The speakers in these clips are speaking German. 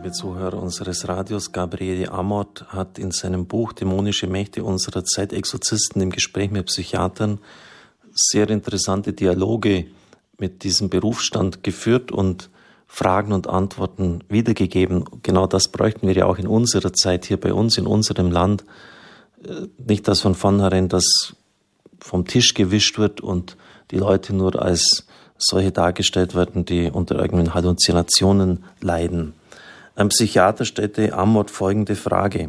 liebe Zuhörer unseres Radios. Gabriele Amort hat in seinem Buch Dämonische Mächte unserer Zeit, Exorzisten im Gespräch mit Psychiatern, sehr interessante Dialoge mit diesem Berufsstand geführt und Fragen und Antworten wiedergegeben. Genau das bräuchten wir ja auch in unserer Zeit hier bei uns, in unserem Land. Nicht, dass von vornherein das vom Tisch gewischt wird und die Leute nur als solche dargestellt werden, die unter irgendwelchen Halluzinationen leiden. Ein Psychiater stellte Amort folgende Frage.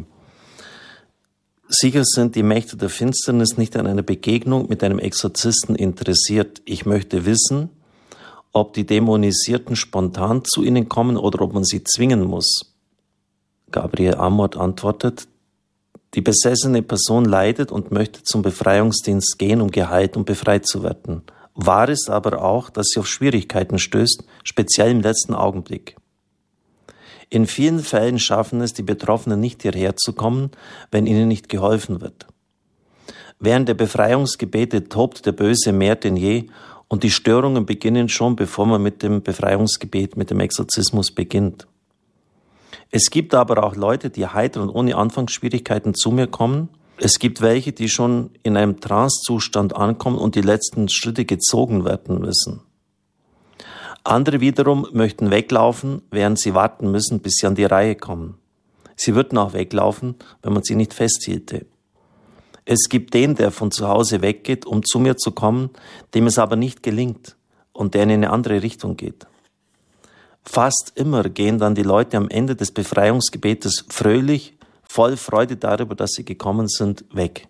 Sicher sind die Mächte der Finsternis nicht an einer Begegnung mit einem Exorzisten interessiert. Ich möchte wissen, ob die Dämonisierten spontan zu ihnen kommen oder ob man sie zwingen muss. Gabriel Amort antwortet, die besessene Person leidet und möchte zum Befreiungsdienst gehen, um geheilt und befreit zu werden. Wahr ist aber auch, dass sie auf Schwierigkeiten stößt, speziell im letzten Augenblick. In vielen Fällen schaffen es die Betroffenen nicht hierher zu kommen, wenn ihnen nicht geholfen wird. Während der Befreiungsgebete tobt der Böse mehr denn je und die Störungen beginnen schon, bevor man mit dem Befreiungsgebet, mit dem Exorzismus beginnt. Es gibt aber auch Leute, die heiter und ohne Anfangsschwierigkeiten zu mir kommen. Es gibt welche, die schon in einem Trancezustand ankommen und die letzten Schritte gezogen werden müssen. Andere wiederum möchten weglaufen, während sie warten müssen, bis sie an die Reihe kommen. Sie würden auch weglaufen, wenn man sie nicht festhielte. Es gibt den, der von zu Hause weggeht, um zu mir zu kommen, dem es aber nicht gelingt und der in eine andere Richtung geht. Fast immer gehen dann die Leute am Ende des Befreiungsgebetes fröhlich, voll Freude darüber, dass sie gekommen sind, weg.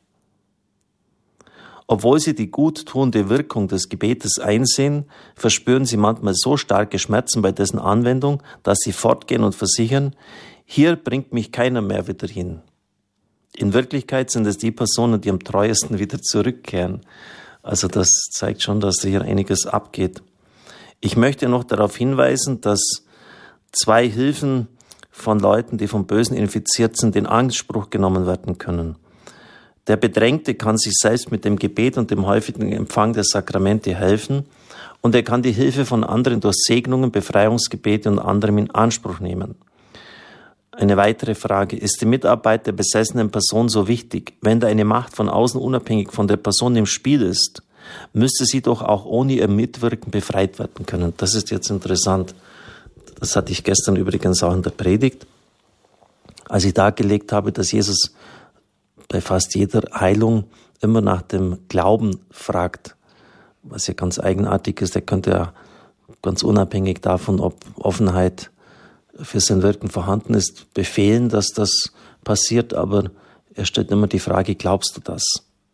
Obwohl sie die guttuende Wirkung des Gebetes einsehen, verspüren sie manchmal so starke Schmerzen bei dessen Anwendung, dass sie fortgehen und versichern, hier bringt mich keiner mehr wieder hin. In Wirklichkeit sind es die Personen, die am treuesten wieder zurückkehren. Also das zeigt schon, dass hier einiges abgeht. Ich möchte noch darauf hinweisen, dass 2 Hilfen von Leuten, die vom Bösen infiziert sind, in Anspruch genommen werden können. Der Bedrängte kann sich selbst mit dem Gebet und dem häufigen Empfang der Sakramente helfen und er kann die Hilfe von anderen durch Segnungen, Befreiungsgebete und anderem in Anspruch nehmen. Eine weitere Frage, ist die Mitarbeit der besessenen Person so wichtig? Wenn da eine Macht von außen unabhängig von der Person im Spiel ist, müsste sie doch auch ohne ihr Mitwirken befreit werden können. Das ist jetzt interessant. Das hatte ich gestern übrigens auch in der Predigt, als ich dargelegt habe, dass Jesus bei fast jeder Heilung immer nach dem Glauben fragt, was ja ganz eigenartig ist. Er könnte ja ganz unabhängig davon, ob Offenheit für sein Wirken vorhanden ist, befehlen, dass das passiert, aber er stellt immer die Frage, glaubst du das?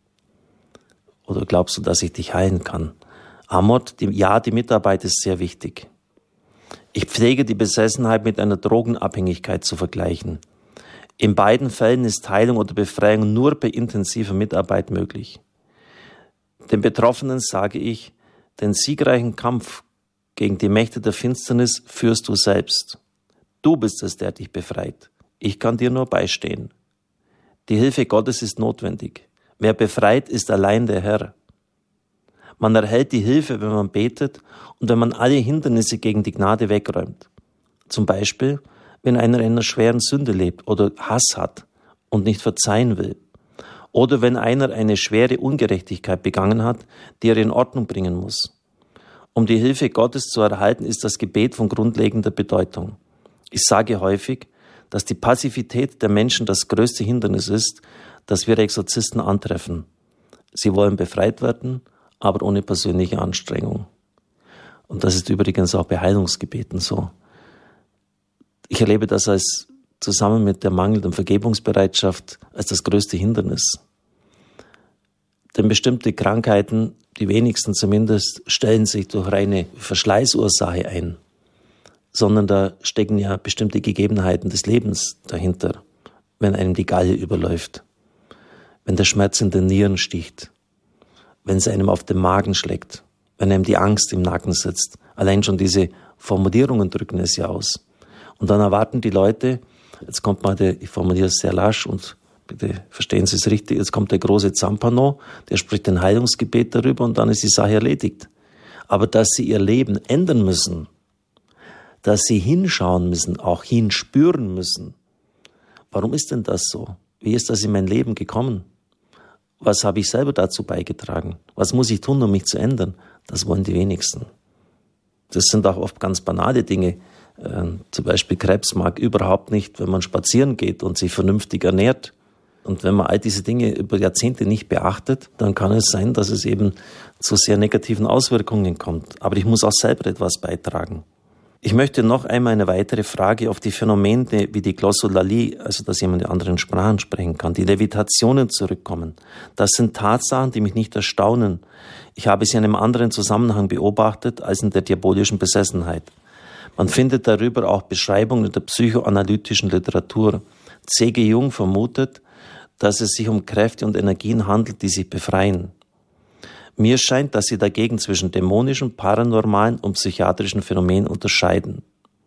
Oder glaubst du, dass ich dich heilen kann? Amort, die Mitarbeit ist sehr wichtig. Ich pflege die Besessenheit mit einer Drogenabhängigkeit zu vergleichen. In beiden Fällen ist Heilung oder Befreiung nur bei intensiver Mitarbeit möglich. Den Betroffenen sage ich, den siegreichen Kampf gegen die Mächte der Finsternis führst du selbst. Du bist es, der dich befreit. Ich kann dir nur beistehen. Die Hilfe Gottes ist notwendig. Wer befreit, ist allein der Herr. Man erhält die Hilfe, wenn man betet und wenn man alle Hindernisse gegen die Gnade wegräumt. Zum Beispiel, wenn einer in einer schweren Sünde lebt oder Hass hat und nicht verzeihen will. Oder wenn einer eine schwere Ungerechtigkeit begangen hat, die er in Ordnung bringen muss. Um die Hilfe Gottes zu erhalten, ist das Gebet von grundlegender Bedeutung. Ich sage häufig, dass die Passivität der Menschen das größte Hindernis ist, das wir Exorzisten antreffen. Sie wollen befreit werden, aber ohne persönliche Anstrengung. Und das ist übrigens auch bei Heilungsgebeten so. Ich erlebe das als zusammen mit der mangelnden Vergebungsbereitschaft als das größte Hindernis. Denn bestimmte Krankheiten, die wenigsten zumindest, stellen sich durch reine Verschleißursache ein, sondern da stecken ja bestimmte Gegebenheiten des Lebens dahinter, wenn einem die Galle überläuft, wenn der Schmerz in den Nieren sticht, wenn es einem auf den Magen schlägt, wenn einem die Angst im Nacken sitzt. Allein schon diese Formulierungen drücken es ja aus. Und dann erwarten die Leute, jetzt kommt mal ich formuliere es sehr lasch und bitte verstehen Sie es richtig, jetzt kommt der große Zampano, der spricht ein Heilungsgebet darüber und dann ist die Sache erledigt. Aber dass sie ihr Leben ändern müssen, dass sie hinschauen müssen, auch hinspüren müssen. Warum ist denn das so? Wie ist das in mein Leben gekommen? Was habe ich selber dazu beigetragen? Was muss ich tun, um mich zu ändern? Das wollen die wenigsten. Das sind auch oft ganz banale Dinge. Zum Beispiel Krebs mag überhaupt nicht, wenn man spazieren geht und sich vernünftig ernährt. Und wenn man all diese Dinge über Jahrzehnte nicht beachtet, dann kann es sein, dass es eben zu sehr negativen Auswirkungen kommt. Aber ich muss auch selber etwas beitragen. Ich möchte noch einmal eine weitere Frage auf die Phänomene wie die Glossolalie, also dass jemand in anderen Sprachen sprechen kann, die Levitationen zurückkommen. Das sind Tatsachen, die mich nicht erstaunen. Ich habe sie in einem anderen Zusammenhang beobachtet als in der diabolischen Besessenheit. Man findet darüber auch Beschreibungen in der psychoanalytischen Literatur. C.G. Jung vermutet, dass es sich um Kräfte und Energien handelt, die sich befreien. Mir scheint, dass sie dagegen zwischen dämonischen, paranormalen und psychiatrischen Phänomenen unterscheiden.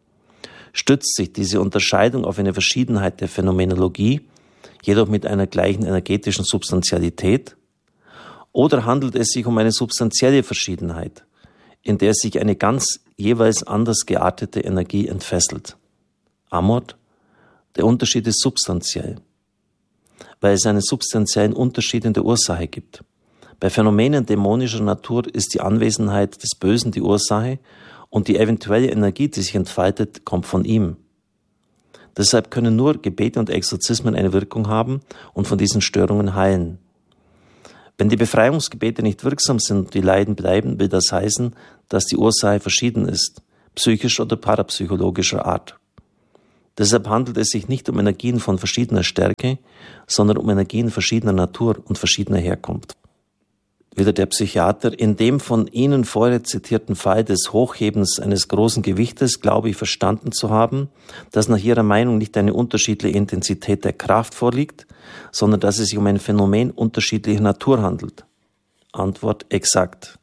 Stützt sich diese Unterscheidung auf eine Verschiedenheit der Phänomenologie, jedoch mit einer gleichen energetischen Substantialität? Oder handelt es sich um eine substanzielle Verschiedenheit, in der sich eine ganz jeweils anders geartete Energie entfesselt? Amort: Der Unterschied ist substanziell, weil es einen substanziellen Unterschied in der Ursache gibt. Bei Phänomenen dämonischer Natur ist die Anwesenheit des Bösen die Ursache und die eventuelle Energie, die sich entfaltet, kommt von ihm. Deshalb können nur Gebete und Exorzismen eine Wirkung haben und von diesen Störungen heilen. Wenn die Befreiungsgebete nicht wirksam sind und die Leiden bleiben, will das heißen, dass die Ursache verschieden ist, psychisch oder parapsychologischer Art. Deshalb handelt es sich nicht um Energien von verschiedener Stärke, sondern um Energien verschiedener Natur und verschiedener Herkunft. Wieder der Psychiater: In dem von Ihnen vorher zitierten Fall des Hochhebens eines großen Gewichtes glaube ich verstanden zu haben, dass nach Ihrer Meinung nicht eine unterschiedliche Intensität der Kraft vorliegt, sondern dass es sich um ein Phänomen unterschiedlicher Natur handelt. Antwort: Exakt.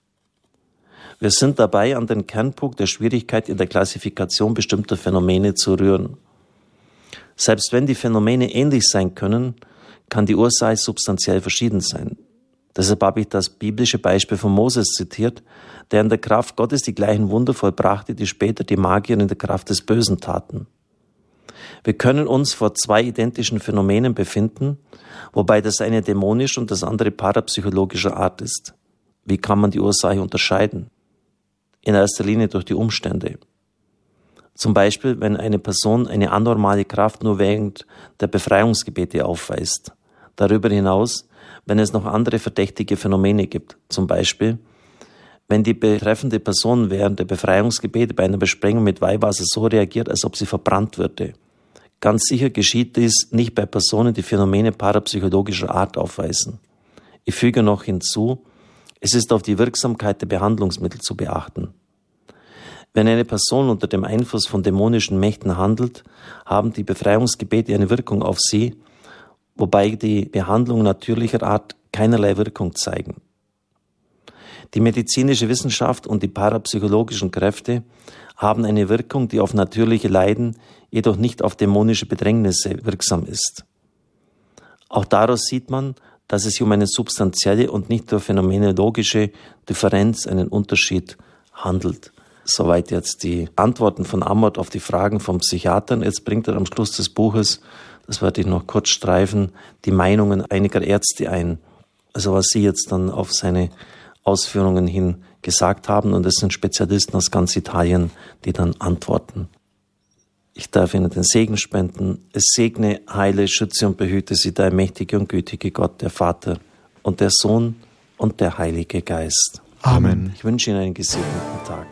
Wir sind dabei, an den Kernpunkt der Schwierigkeit in der Klassifikation bestimmter Phänomene zu rühren. Selbst wenn die Phänomene ähnlich sein können, kann die Ursache substanziell verschieden sein. Deshalb habe ich das biblische Beispiel von Moses zitiert, der in der Kraft Gottes die gleichen Wunder vollbrachte, die später die Magier in der Kraft des Bösen taten. Wir können uns vor zwei identischen Phänomenen befinden, wobei das eine dämonisch und das andere parapsychologischer Art ist. Wie kann man die Ursache unterscheiden? In erster Linie durch die Umstände. Zum Beispiel, wenn eine Person eine anormale Kraft nur während der Befreiungsgebete aufweist. Darüber hinaus, wenn es noch andere verdächtige Phänomene gibt. Zum Beispiel, wenn die betreffende Person während der Befreiungsgebete bei einer Besprengung mit Weihwasser so reagiert, als ob sie verbrannt würde. Ganz sicher geschieht dies nicht bei Personen, die Phänomene parapsychologischer Art aufweisen. Ich füge noch hinzu, es ist auf die Wirksamkeit der Behandlungsmittel zu beachten. Wenn eine Person unter dem Einfluss von dämonischen Mächten handelt, haben die Befreiungsgebete eine Wirkung auf sie, wobei die Behandlung natürlicher Art keinerlei Wirkung zeigen. Die medizinische Wissenschaft und die parapsychologischen Kräfte haben eine Wirkung, die auf natürliche Leiden, jedoch nicht auf dämonische Bedrängnisse wirksam ist. Auch daraus sieht man, dass es sich um eine substanzielle und nicht nur phänomenologische Differenz, einen Unterschied handelt. Soweit jetzt die Antworten von Amort auf die Fragen von Psychiatern. Jetzt bringt er am Schluss des Buches, das werde ich noch kurz streifen, die Meinungen einiger Ärzte ein. Also was sie jetzt dann auf seine Ausführungen hin gesagt haben. Und es sind Spezialisten aus ganz Italien, die dann antworten. Ich darf Ihnen den Segen spenden. Es segne, heile, schütze und behüte Sie der mächtige und gütige Gott, der Vater und der Sohn und der Heilige Geist. Amen. Ich wünsche Ihnen einen gesegneten Tag.